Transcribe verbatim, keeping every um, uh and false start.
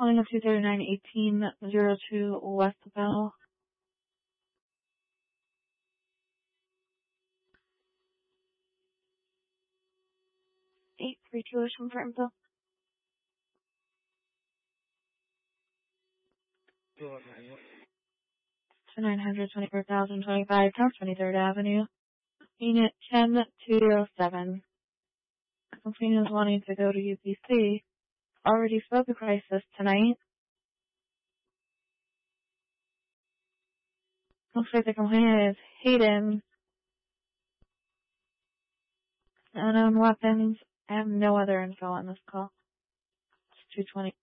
Calling up two thirty-nine eighteen zero two West Bell. eight three two is confirmed, Bill. To nine hundred twenty-four thousand twenty-five South twenty-third Avenue. Unit ten two zero seven. Complainant is wanting to go to U P C. Already spoke to crisis tonight. Looks like the complainant is Hayden. Unknown weapons. I have no other info on this call. It's two twenty.